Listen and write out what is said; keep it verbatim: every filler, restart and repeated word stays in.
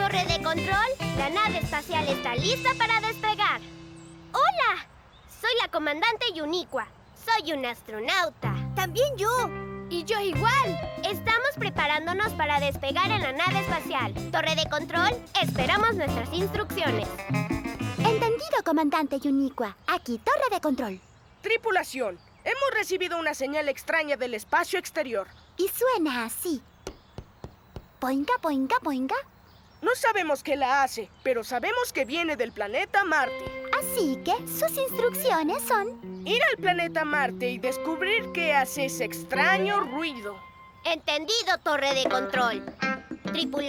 Torre de control, la nave espacial está lista para despegar. ¡Hola! Soy la comandante Yuniqua. Soy una astronauta. También yo. Y yo igual. Estamos preparándonos para despegar en la nave espacial. Torre de control, esperamos nuestras instrucciones. Entendido, comandante Yuniqua. Aquí, torre de control. Tripulación, hemos recibido una señal extraña del espacio exterior. Y suena así. Poinga, poinga, poinga. No sabemos qué la hace, pero sabemos que viene del planeta Marte. Así que sus instrucciones son... ir al planeta Marte y descubrir qué hace ese extraño ruido. Entendido, torre de control. Tripulación.